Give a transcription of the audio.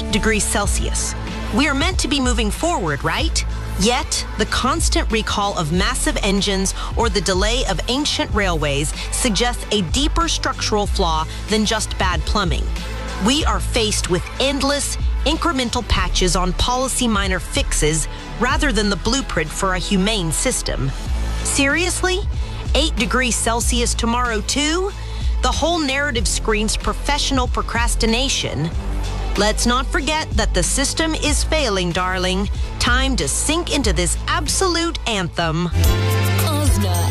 8 degrees Celsius. We are meant to be moving forward, right? Yet, the constant recall of massive engines or the delay of ancient railways suggests a deeper structural flaw than just bad plumbing. We are faced with endless, incremental patches on policy minor fixes rather than the blueprint for a humane system. Seriously? 8 degrees Celsius tomorrow too? The whole narrative screams professional procrastination. Let's not forget that the system is failing, darling. Time to sink into this absolute anthem. Osna